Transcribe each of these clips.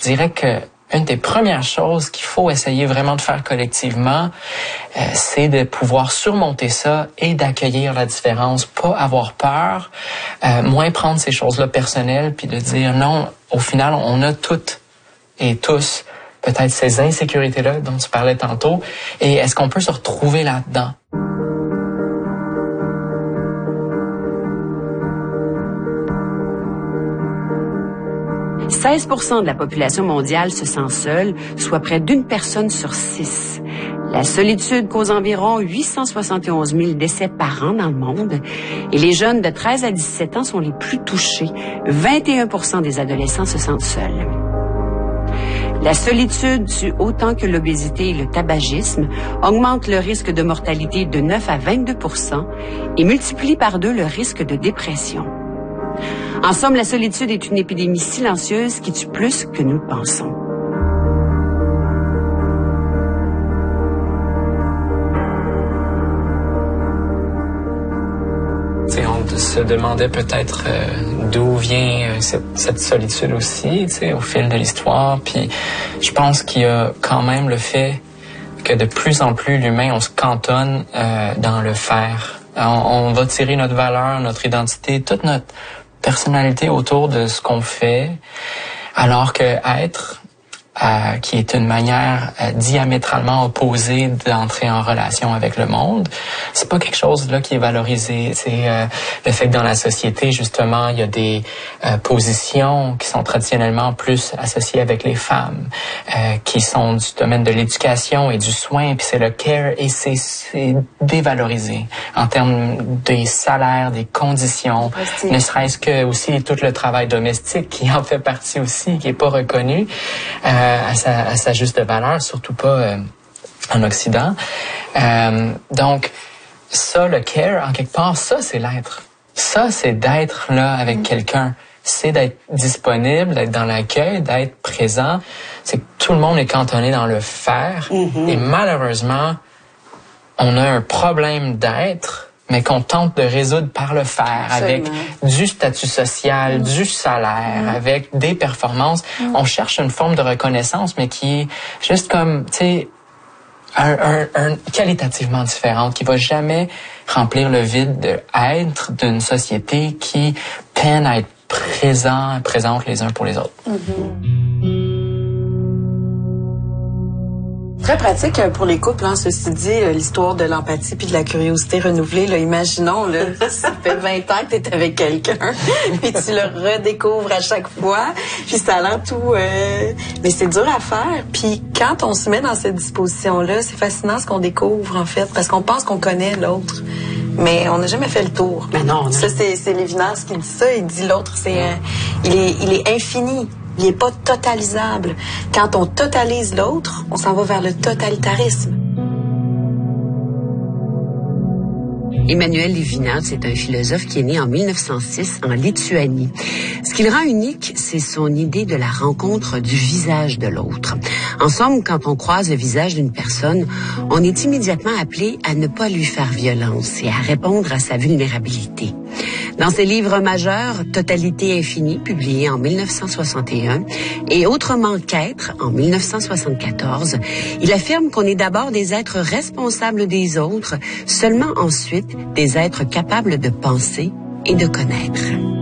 dirais que une des premières choses qu'il faut essayer vraiment de faire collectivement, c'est de pouvoir surmonter ça et d'accueillir la différence, pas avoir peur, moins prendre ces choses-là personnelles, puis de dire non, au final, on a toutes et tous peut-être ces insécurités-là dont tu parlais tantôt, et est-ce qu'on peut se retrouver là-dedans? « 16% de la population mondiale se sent seule, soit près d'une personne sur 6. La solitude cause environ 871 000 décès par an dans le monde. Et les jeunes de 13 à 17 ans sont les plus touchés. 21% des adolescents se sentent seuls. La solitude tue autant que l'obésité et le tabagisme, augmente le risque de mortalité de 9 à 22% et multiplie par 2 le risque de dépression. En somme, la solitude est une épidémie silencieuse qui tue plus que nous le pensons. On se demandait peut-être d'où vient cette solitude aussi, au fil de l'histoire. Puis je pense qu'il y a quand même le fait que de plus en plus l'humain, on se cantonne dans le faire. On va tirer notre valeur, notre identité, toute notre personnalité autour de ce qu'on fait, alors que être, qui est une manière diamétralement opposée d'entrer en relation avec le monde, c'est pas quelque chose là qui est valorisé. C'est le fait que dans la société, justement, il y a des positions qui sont traditionnellement plus associées avec les femmes, qui sont du domaine de l'éducation et du soin, puis c'est le care, et c'est dévalorisé en termes des salaires, des conditions, ne serait-ce que aussi tout le travail domestique qui en fait partie aussi, qui est pas reconnu à sa juste valeur, surtout pas en Occident. Donc, ça, le care, en quelque part, ça, c'est l'être. Ça, c'est d'être là avec quelqu'un. C'est d'être disponible, d'être dans l'accueil, d'être présent. C'est que tout le monde est cantonné dans le faire. Et malheureusement, on a un problème d'être, mais qu'on tente de résoudre par le faire, avec du statut social, du salaire, avec des performances. On cherche une forme de reconnaissance, mais qui est juste comme, tu sais, un qualitativement différente, qui va jamais remplir le vide d'être d'une société qui peine à être présente les uns pour les autres. Très pratique pour les couples, hein, ceci dit, l'histoire de l'empathie puis de la curiosité renouvelée. Là, imaginons, là, ça fait 20 ans que tu es avec quelqu'un, puis tu le redécouvres à chaque fois, puis ça a l'air tout... Mais c'est dur à faire. Puis quand on se met dans cette disposition-là, c'est fascinant ce qu'on découvre, en fait, parce qu'on pense qu'on connaît l'autre. Mais on n'a jamais fait le tour. Mais non. Ça, c'est Lévinas qui dit ça. Il dit l'autre, il est infini. Il n'est pas totalisable. Quand on totalise l'autre, on s'en va vers le totalitarisme. Emmanuel Levinas, c'est un philosophe qui est né en 1906 en Lituanie. Ce qui le rend unique, c'est son idée de la rencontre du visage de l'autre. En somme, quand on croise le visage d'une personne, on est immédiatement appelé à ne pas lui faire violence et à répondre à sa vulnérabilité. Dans ses livres majeurs, Totalité infinie, publié en 1961, et Autrement qu'être, en 1974, il affirme qu'on est d'abord des êtres responsables des autres, seulement ensuite des êtres capables de penser et de connaître.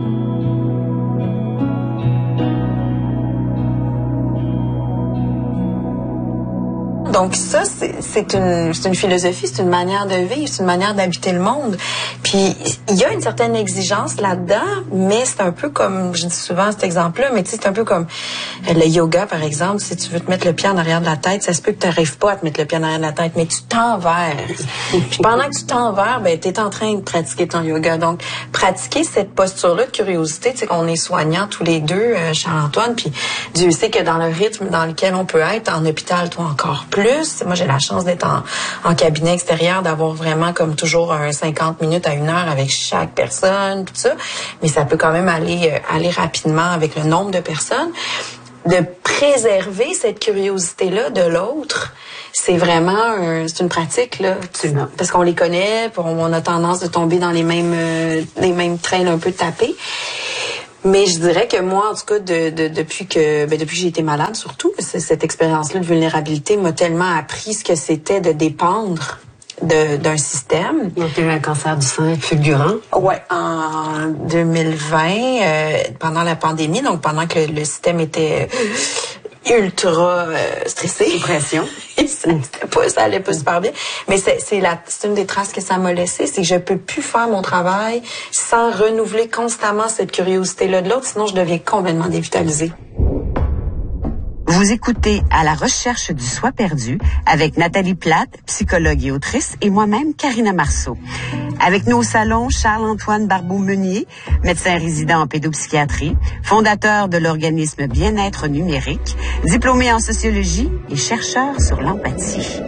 Donc ça, c'est une philosophie, c'est une manière de vivre, c'est une manière d'habiter le monde. Puis il y a une certaine exigence là-dedans, mais c'est un peu comme, je dis souvent cet exemple-là, mais tu sais, c'est un peu comme le yoga, par exemple. Si tu veux te mettre le pied en arrière de la tête, ça se peut que tu n'arrives pas à te mettre le pied en arrière de la tête, mais tu t'enverses. Puis pendant que tu t'enverses, ben, tu es en train de pratiquer ton yoga. Donc, pratiquer cette posture-là de curiosité, tu sais, qu'on est soignants tous les deux, Charles-Antoine, puis Dieu sait que dans le rythme dans lequel on peut être, en hôpital, toi encore plus. Moi, j'ai la chance d'être en cabinet extérieur, d'avoir vraiment comme toujours 50 minutes à 1 heure avec chaque personne, tout ça. Mais ça peut quand même aller rapidement avec le nombre de personnes. De préserver cette curiosité-là de l'autre, c'est vraiment c'est une pratique, là. Parce qu'on les connaît, on a tendance de tomber dans les mêmes trains un peu tapés. Mais je dirais que moi, en tout cas, depuis que j'ai été malade, surtout, cette expérience-là de vulnérabilité m'a tellement appris ce que c'était de dépendre d'un système. Donc, tu as eu un cancer du sein fulgurant. Ouais, en 2020, pendant la pandémie, donc pendant que le système était ultra stressé. Sous pression. Ça allait pas super bien. Mais c'est une des traces que ça m'a laissé, c'est que je peux plus faire mon travail sans renouveler constamment cette curiosité-là de l'autre, sinon je deviens complètement dévitalisée. Vous écoutez À la recherche du soi perdu avec Nathalie Plate, psychologue et autrice, et moi-même, Karina Marceau. Avec nous au salon, Charles-Antoine Barbeau-Meunier, médecin résident en pédopsychiatrie, fondateur de l'organisme Bien-être numérique, diplômé en sociologie et chercheur sur l'empathie.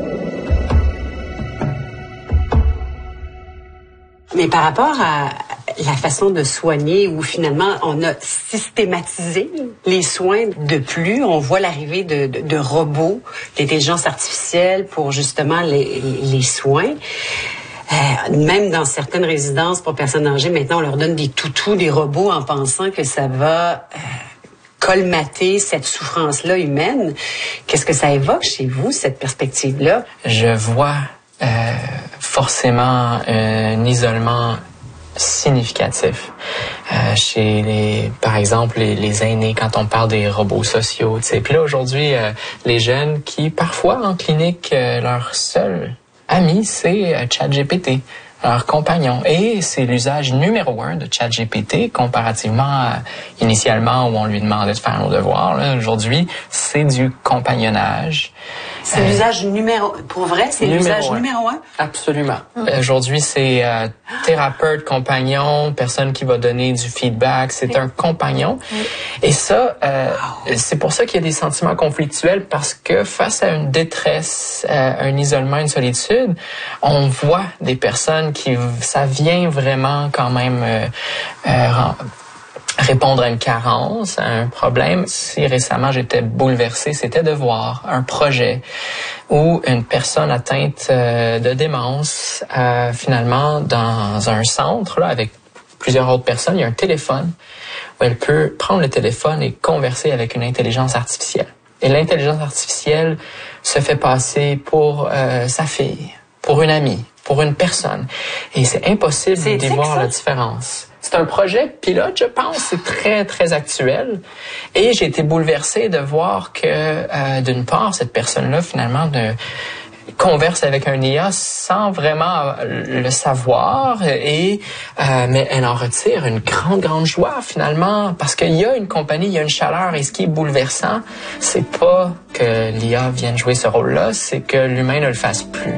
Mais par rapport à la façon de soigner où finalement on a systématisé les soins de plus, on voit l'arrivée de robots, d'intelligence artificielle pour justement les soins. Même dans certaines résidences pour personnes âgées, maintenant on leur donne des toutous, des robots en pensant que ça va colmater cette souffrance-là humaine. Qu'est-ce que ça évoque chez vous, cette perspective-là? Je vois forcément un isolement significatif chez par exemple les aînés quand on parle des robots sociaux, tu sais. Puis là aujourd'hui les jeunes qui parfois en clinique leur seul ami c'est ChatGPT, leur compagnon, et c'est l'usage numéro 1 de ChatGPT comparativement à initialement où on lui demandait de faire nos devoirs. Là, aujourd'hui, c'est du compagnonnage. C'est l'usage pour vrai, c'est l'usage numéro 1? Absolument. Aujourd'hui, c'est thérapeute, compagnon, personne qui va donner du feedback, c'est un compagnon. Et ça, c'est pour ça qu'il y a des sentiments conflictuels, parce que face à une détresse, un isolement, une solitude, on voit des personnes qui, ça vient vraiment quand même répondre à une carence, à un problème. Si récemment j'étais bouleversé, c'était de voir un projet où une personne atteinte de démence, finalement, dans un centre, là, avec plusieurs autres personnes, il y a un téléphone où elle peut prendre le téléphone et converser avec une intelligence artificielle. Et l'intelligence artificielle se fait passer pour sa fille, pour une amie, pour une personne. Et c'est impossible d'y voir la différence. C'est un projet pilote, je pense, c'est très, très actuel. Et j'ai été bouleversé de voir que, d'une part, cette personne-là, finalement, converse avec un IA sans vraiment le savoir, mais elle en retire une grande, grande joie, finalement, parce qu'il y a une compagnie, il y a une chaleur, et ce qui est bouleversant, c'est pas que l'IA vienne jouer ce rôle-là, c'est que l'humain ne le fasse plus.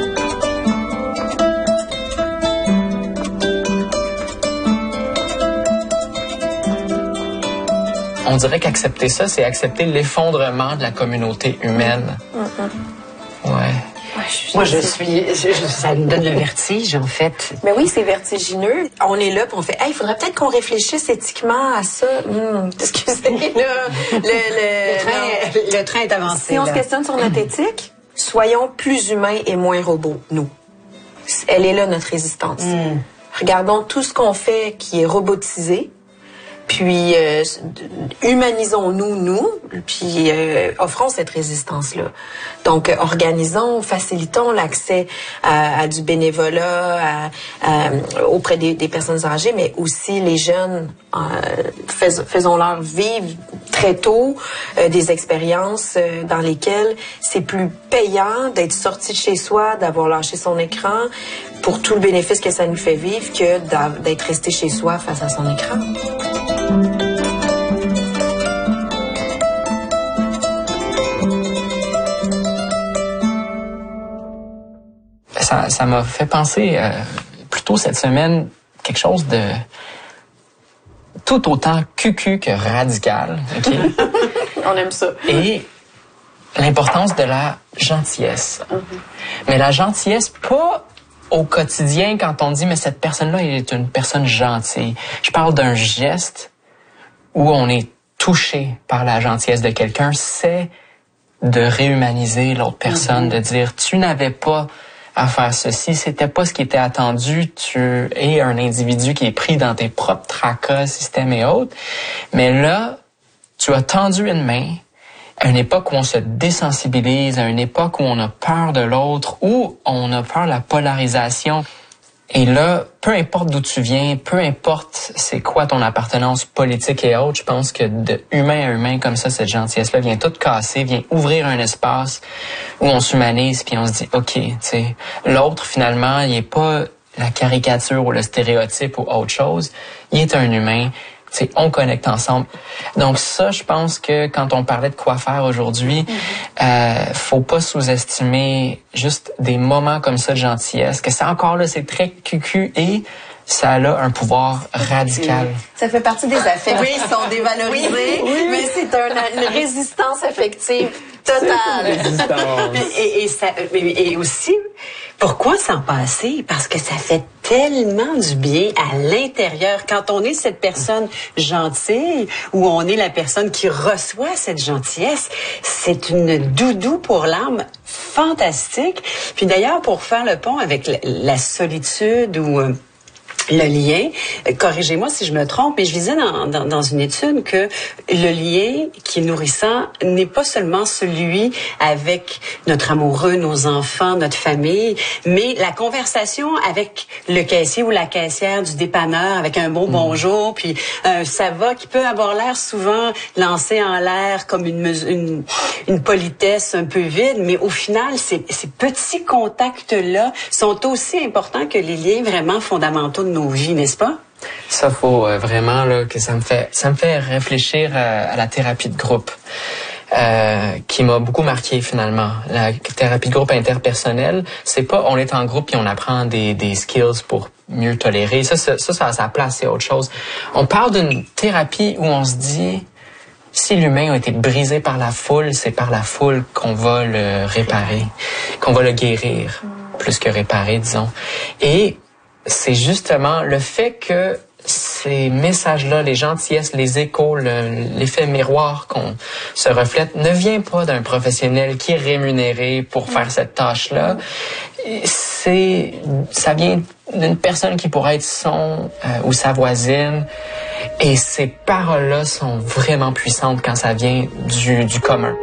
On dirait qu'accepter ça, c'est accepter l'effondrement de la communauté humaine. Ouais. Moi, ça me donne le vertige, en fait. Mais oui, c'est vertigineux. On est là, puis on fait, il faudrait peut-être qu'on réfléchisse éthiquement à ça. Excusez, là, le train est avancé. Si on se questionne sur notre éthique, soyons plus humains et moins robots, nous. Elle est là, notre résistance. Regardons tout ce qu'on fait qui est robotisé. Puis humanisons-nous, puis offrons cette résistance-là. Donc, organisons, facilitons l'accès à du bénévolat auprès des personnes âgées, mais aussi les jeunes. Faisons-leur vivre très tôt des expériences dans lesquelles c'est plus payant d'être sorti de chez soi, d'avoir lâché son écran, pour tout le bénéfice que ça nous fait vivre, que d'être resté chez soi face à son écran. Ça m'a fait penser plutôt cette semaine quelque chose de tout autant cucu que radical. Okay? On aime ça. Et l'importance de la gentillesse. Mais la gentillesse, pas au quotidien quand on dit mais cette personne-là est une personne gentille. Je parle d'un geste où on est touché par la gentillesse de quelqu'un, c'est de réhumaniser l'autre personne, de dire tu n'avais pas à faire ceci. C'était pas ce qui était attendu. Tu es un individu qui est pris dans tes propres tracas, systèmes et autres. Mais là, tu as tendu une main à une époque où on se désensibilise, à une époque où on a peur de l'autre, où on a peur de la polarisation. Et là, peu importe d'où tu viens, peu importe c'est quoi ton appartenance politique et autres, je pense que de humain à humain comme ça, cette gentillesse-là vient tout casser, vient ouvrir un espace où on s'humanise puis on se dit, OK, tu sais, l'autre finalement, il est pas la caricature ou le stéréotype ou autre chose, il est un humain. T'sais, on connecte ensemble. Donc ça, je pense que quand on parlait de quoi faire aujourd'hui, faut pas sous-estimer juste des moments comme ça de gentillesse, que c'est encore là, c'est très cucu et ça a là un pouvoir radical. Ça fait partie des affects. Oui, ils sont dévalorisés, mais c'est une résistance affective totale. Et aussi, pourquoi s'en passer? Parce que ça fait tellement du bien à l'intérieur. Quand on est cette personne gentille ou on est la personne qui reçoit cette gentillesse, c'est une doudou pour l'âme fantastique. Puis d'ailleurs, pour faire le pont avec la solitude ou le lien, corrigez-moi si je me trompe, mais je lisais dans une étude que le lien qui est nourrissant n'est pas seulement celui avec notre amoureux, nos enfants, notre famille, mais la conversation avec le caissier ou la caissière du dépanneur avec un beau bonjour, puis ça va, qui peut avoir l'air souvent lancé en l'air comme une politesse un peu vide, mais au final, ces petits contacts-là sont aussi importants que les liens vraiment fondamentaux de nos vies, n'est-ce pas? Ça faut vraiment là que ça me fait réfléchir à la thérapie de groupe qui m'a beaucoup marqué finalement. La thérapie de groupe interpersonnelle, c'est pas on est en groupe et on apprend des skills pour mieux tolérer. Ça a sa place, c'est autre chose. On parle d'une thérapie où on se dit si l'humain a été brisé par la foule, c'est par la foule qu'on va le réparer, qu'on va le guérir, plus que réparer, disons. Et c'est justement le fait que ces messages-là, les gentillesses, les échos, l'effet miroir qu'on se reflète, ne vient pas d'un professionnel qui est rémunéré pour faire cette tâche-là. Ça vient d'une personne qui pourrait être son ou sa voisine. Et ces paroles-là sont vraiment puissantes quand ça vient du commun.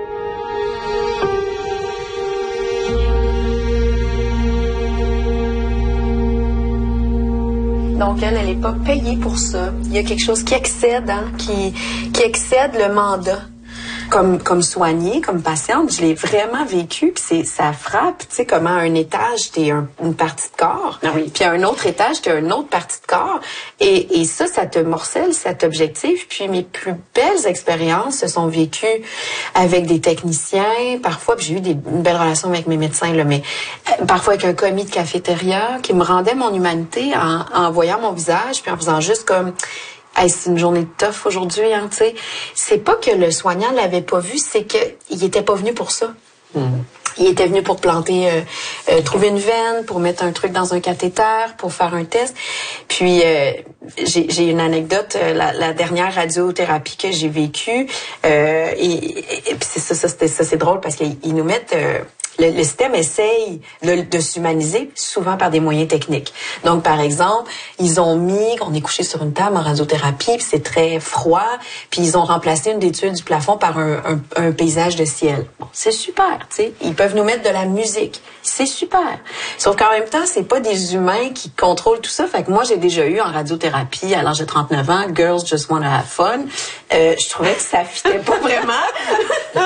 Donc, elle n'est pas payée pour ça. Il y a quelque chose qui excède, qui excède le mandat. Comme soignée, comme patiente, je l'ai vraiment vécu, puis ça frappe, tu sais, comment à un étage, t'es une partie de corps, puis à un autre étage, t'es une autre partie de corps, et ça te morcelle cet objectif, puis mes plus belles expériences se sont vécues avec des techniciens, parfois, puis j'ai eu une belle relation avec mes médecins, là, mais parfois avec un commis de cafétéria qui me rendait mon humanité en voyant mon visage, puis en faisant juste comme... Hey, c'est une journée de tough aujourd'hui, tu sais. C'est pas que le soignant l'avait pas vu, c'est que il était pas venu pour ça. Il était venu pour planter, trouver une veine, pour mettre un truc dans un cathéter, pour faire un test. Puis j'ai une anecdote, la dernière radiothérapie que j'ai vécue, et puis c'est drôle parce qu'ils nous mettent le système essaye de s'humaniser souvent par des moyens techniques. Donc, par exemple, on est couché sur une table en radiothérapie, puis c'est très froid, puis ils ont remplacé une des tuiles du plafond par un paysage de ciel. Bon, c'est super, tu sais. Ils peuvent nous mettre de la musique. C'est super. Sauf qu'en même temps, c'est pas des humains qui contrôlent tout ça. Fait que moi, j'ai déjà eu en radiothérapie, à l'âge de 39 ans, Girls Just Wanna Have Fun. Je trouvais que ça fitait pas vraiment.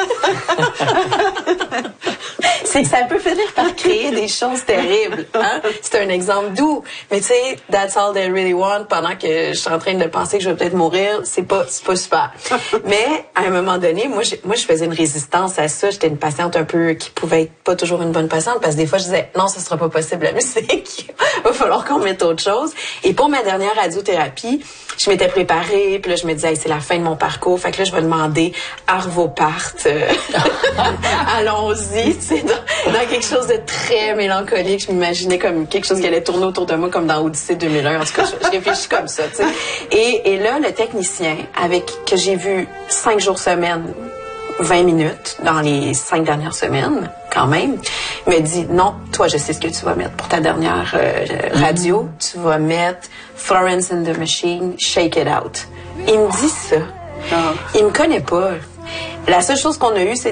C'est que ça peut finir par créer des choses terribles. Hein? C'est un exemple doux. Mais tu sais, that's all they really want pendant que je suis en train de penser que je vais peut-être mourir, c'est pas super. Mais à un moment donné, moi je faisais une résistance à ça. J'étais une patiente un peu qui pouvait être pas toujours une bonne patiente parce que des fois je disais non, ça sera pas possible la musique. Va falloir qu'on mette autre chose. Et pour ma dernière radiothérapie, je m'étais préparée, puis là je me disais hey, c'est la fin de mon parcours, fait que là je vais demander Arvo Part. Allons-y, tu sais, dans quelque chose de très mélancolique. Je m'imaginais comme quelque chose qui allait tourner autour de moi comme dans Odyssée 2001. En tout cas, je réfléchis comme ça, tu sais. Et là, le technicien que j'ai vu 5 jours semaine, 20 minutes dans les 5 dernières semaines, quand même. Il m'a dit, non, toi, je sais ce que tu vas mettre pour ta dernière radio. Tu vas mettre Florence and the Machine, Shake It Out. Il me dit ça. Il me connaît pas. La seule chose qu'on a eue, c'est